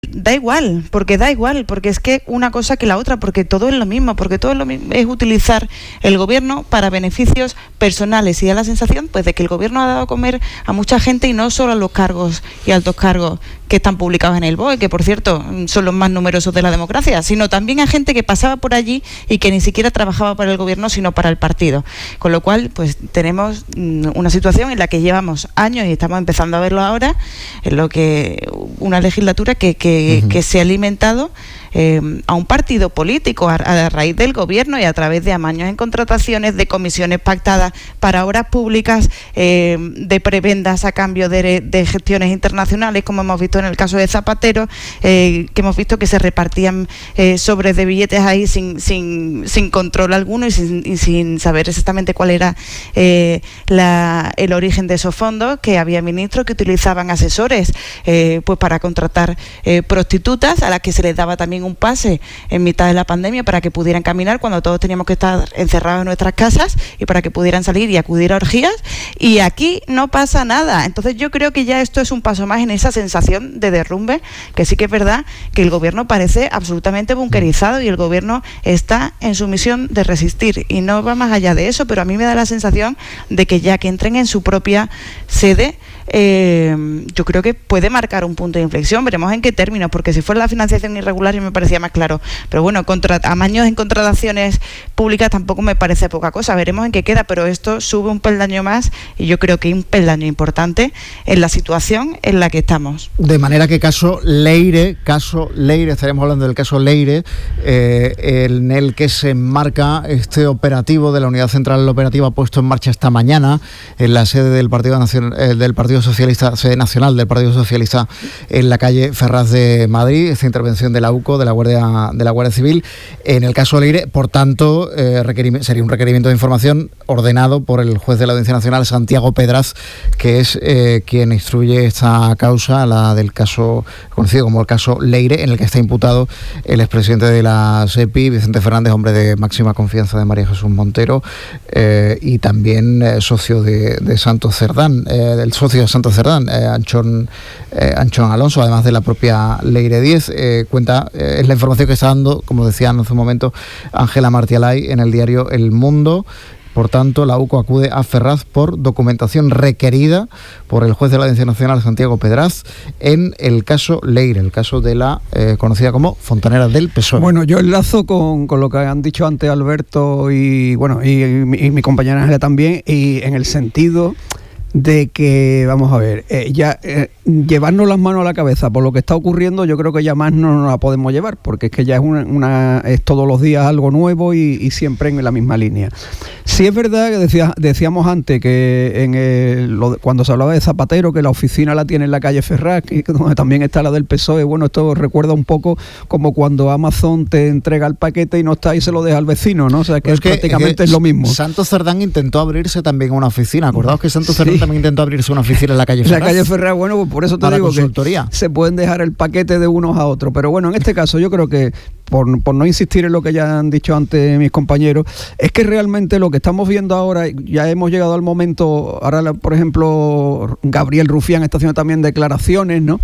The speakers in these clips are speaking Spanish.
Da igual, porque es que una cosa que la otra, porque todo es lo mismo, es utilizar el gobierno para beneficios personales, y da la sensación pues de que el gobierno ha dado a comer a mucha gente, y no solo a los cargos y altos cargos que están publicados en el BOE, que por cierto son los más numerosos de la democracia, sino también a gente que pasaba por allí y que ni siquiera trabajaba para el gobierno sino para el partido. Con lo cual pues tenemos una situación en la que llevamos años, y estamos empezando a verlo ahora, en lo que una legislatura que se ha alimentado a un partido político a raíz del gobierno y a través de amaños en contrataciones, de comisiones pactadas para obras públicas, de prebendas a cambio de gestiones internacionales, como hemos visto en el caso de Zapatero, que hemos visto que se repartían sobres de billetes ahí sin control alguno y sin saber exactamente cuál era el origen de esos fondos, que había ministros que utilizaban asesores pues para contratar prostitutas, a las que se les daba también un pase en mitad de la pandemia para que pudieran caminar cuando todos teníamos que estar encerrados en nuestras casas, y para que pudieran salir y acudir a orgías, y aquí no pasa nada. Entonces yo creo que ya esto es un paso más en esa sensación de derrumbe, que sí que es verdad que el gobierno parece absolutamente bunkerizado, y el gobierno está en su misión de resistir, y no va más allá de eso, pero a mí me da la sensación de que ya que entren en su propia sede, yo creo que puede marcar un punto de inflexión. Veremos en qué términos, porque si fuera la financiación irregular yo me parecía más claro, pero bueno, amaños en contrataciones públicas tampoco me parece poca cosa. Veremos en qué queda, pero esto sube un peldaño más, y yo creo que un peldaño importante en la situación en la que estamos. De manera que caso Leire, estaremos hablando del caso Leire, en el que se enmarca este operativo de la Unidad Central Operativa puesto en marcha esta mañana en la sede del Partido Socialista, sede nacional del Partido Socialista, en la calle Ferraz de Madrid. Esta intervención de la UCO, de la Guardia Civil, en el caso Leire, por tanto, sería un requerimiento de información ordenado por el juez de la Audiencia Nacional, Santiago Pedraz, que es quien instruye esta causa, la del caso conocido como el caso Leire, en el que está imputado el expresidente de la SEPI, Vicente Fernández, hombre de máxima confianza de María Jesús Montero, y también socio de Santos Cerdán, del socio de Santos Cerdán, Anchón Alonso, además de la propia Leire 10. Es la información que está dando, como decían hace un momento, Ángela Martialay en el diario El Mundo. Por tanto, la UCO acude a Ferraz por documentación requerida por el juez de la Audiencia Nacional, Santiago Pedraz, en el caso Leire, el caso de la conocida como Fontanera del PSOE. Bueno, yo enlazo con lo que han dicho antes Alberto y mi compañera Ángela también, y en el sentido de que, vamos a ver, llevarnos las manos a la cabeza por lo que está ocurriendo, yo creo que ya más no nos la podemos llevar, porque es que ya es todos los días algo nuevo y siempre en la misma línea. Sí es verdad que decíamos antes que cuando se hablaba de Zapatero, que la oficina la tiene en la calle Ferraz, donde también está la del PSOE. Bueno, esto recuerda un poco como cuando Amazon te entrega el paquete y no está y se lo deja al vecino, ¿no? O sea, que prácticamente es lo mismo. Santos Cerdán intentó abrirse también una oficina. Acordaos que Santos Cerdán también intentó abrirse una oficina en la calle Ferraz. La calle Ferraz, bueno, pues por eso te digo que se pueden dejar el paquete de unos a otros. Pero bueno, en este caso yo creo que, por no insistir en lo que ya han dicho antes mis compañeros, es que realmente lo que estamos viendo ahora, ya hemos llegado al momento, ahora por ejemplo Gabriel Rufián está haciendo también declaraciones, ¿no?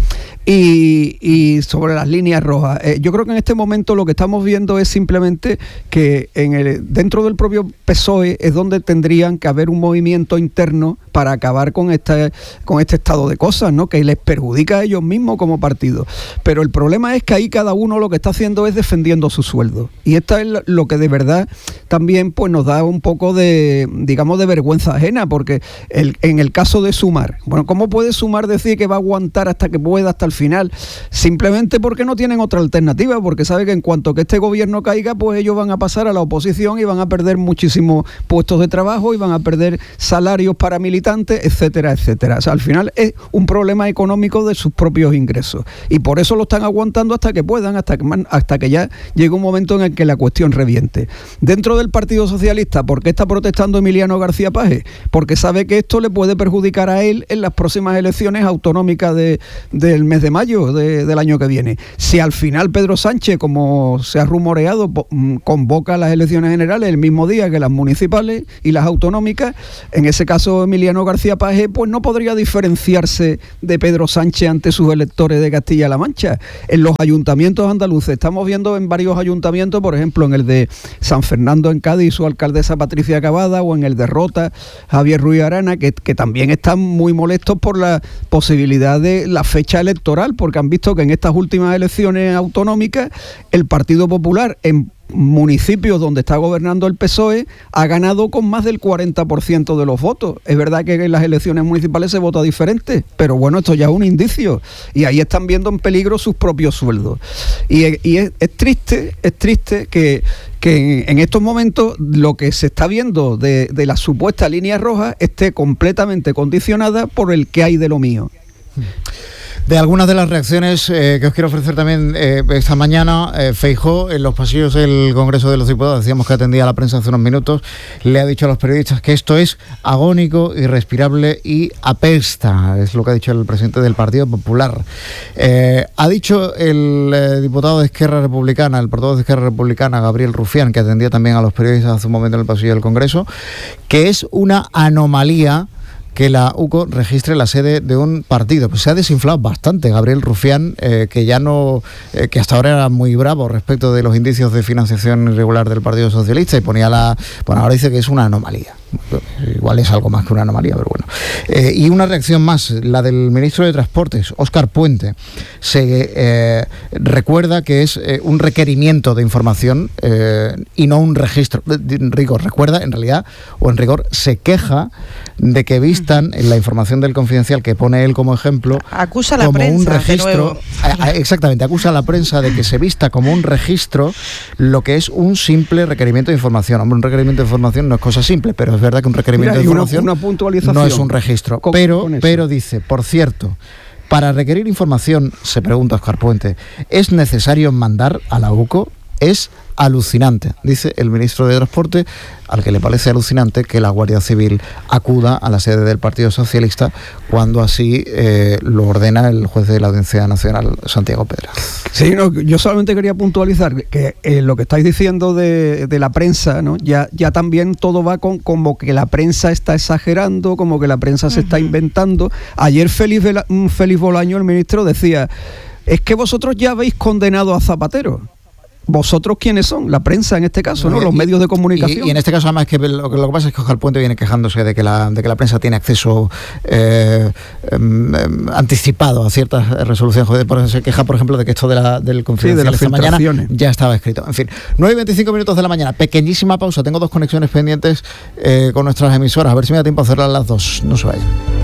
Y sobre las líneas rojas. Yo creo que en este momento lo que estamos viendo es simplemente que dentro del propio PSOE es donde tendrían que haber un movimiento interno para acabar con este estado de cosas, ¿no? Que les perjudica a ellos mismos como partido. Pero el problema es que ahí cada uno lo que está haciendo es defendiendo su sueldo. Y esto es lo que de verdad también pues nos da un poco de, digamos, de vergüenza ajena, porque en el caso de Sumar, bueno, ¿cómo puede Sumar decir que va a aguantar hasta que pueda, hasta el final? Simplemente porque no tienen otra alternativa, porque sabe que en cuanto que este gobierno caiga, pues ellos van a pasar a la oposición y van a perder muchísimos puestos de trabajo y van a perder salarios para militantes, etcétera, etcétera. O sea, al final es un problema económico de sus propios ingresos, y por eso lo están aguantando hasta que puedan, hasta que ya quizás llegue un momento en el que la cuestión reviente. Dentro del Partido Socialista, ¿por qué está protestando Emiliano García Paje? Porque sabe que esto le puede perjudicar a él en las próximas elecciones autonómicas del mes de mayo del año que viene. Si al final Pedro Sánchez, como se ha rumoreado, convoca las elecciones generales el mismo día que las municipales y las autonómicas, en ese caso Emiliano García Paje pues no podría diferenciarse de Pedro Sánchez ante sus electores de Castilla-La Mancha. En los ayuntamientos andaluces, estamos viendo en varios ayuntamientos, por ejemplo en el de San Fernando en Cádiz, su alcaldesa Patricia Cavada, o en el de Rota, Javier Ruiz Arana, que también están muy molestos por la posibilidad de la fecha electoral, porque han visto que en estas últimas elecciones autonómicas el Partido Popular en municipios donde está gobernando el PSOE ha ganado con más del 40% de los votos. Es verdad que en las elecciones municipales se vota diferente, pero bueno, esto ya es un indicio, y ahí están viendo en peligro sus propios sueldos. Y es triste que en estos momentos lo que se está viendo de la supuesta línea roja esté completamente condicionada por el que hay de lo mío. De algunas de las reacciones que os quiero ofrecer también esta mañana, Feijóo, en los pasillos del Congreso de los Diputados, decíamos que atendía a la prensa hace unos minutos, le ha dicho a los periodistas que esto es agónico, irrespirable y apesta, es lo que ha dicho el presidente del Partido Popular. Ha dicho el diputado de Esquerra Republicana, el portavoz de Esquerra Republicana, Gabriel Rufián, que atendía también a los periodistas hace un momento en el pasillo del Congreso, que es una anomalía que la UCO registre la sede de un partido. Pues se ha desinflado bastante Gabriel Rufián, que hasta ahora era muy bravo respecto de los indicios de financiación irregular del Partido Socialista, y ahora dice que es una anomalía. Igual es algo más que una anomalía, pero bueno. Y una reacción más, la del ministro de Transportes, Óscar Puente. Se recuerda que es un requerimiento de información y no un registro. En rigor, recuerda, en realidad, o en rigor, se queja de que vistan en la información del Confidencial que pone él como ejemplo, acusa a la como prensa, un registro. Exactamente, acusa a la prensa de que se vista como un registro lo que es un simple requerimiento de información. Hombre, un requerimiento de información no es cosa simple, pero es verdad que un requerimiento de información una puntualización no es un registro. Pero dice, por cierto, para requerir información, se pregunta Óscar Puente, ¿es necesario mandar a la UCO? Es alucinante, dice el ministro de Transporte, al que le parece alucinante que la Guardia Civil acuda a la sede del Partido Socialista cuando así lo ordena el juez de la Audiencia Nacional, Santiago Pedraz. Sí, no, yo solamente quería puntualizar que lo que estáis diciendo de la prensa, ¿no? Ya también todo va como que la prensa está exagerando, como que la prensa se está inventando. Ayer Félix Bolaño, el ministro, decía, es que vosotros ya habéis condenado a Zapatero. ¿Vosotros quiénes son? La prensa en este caso, ¿no? Los medios de comunicación. Y en este caso además que lo que pasa es que Óscar Puente viene quejándose de que la prensa tiene acceso anticipado a ciertas resoluciones. Por eso se queja, por ejemplo, de que esto del Confidencial de esta mañana ya estaba escrito. En fin, 9:25 de la mañana, pequeñísima pausa. Tengo 2 conexiones pendientes con nuestras emisoras. A ver si me da tiempo a cerrar las 2. No se vayan.